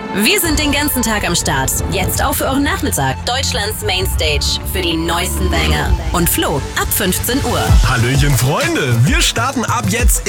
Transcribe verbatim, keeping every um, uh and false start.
Wir sind den ganzen Tag am Start. Jetzt auch für euren Nachmittag. Deutschlands Mainstage für die neuesten Banger. Und Flo, ab fünfzehn Uhr. Hallöchen, Freunde. Wir starten ab jetzt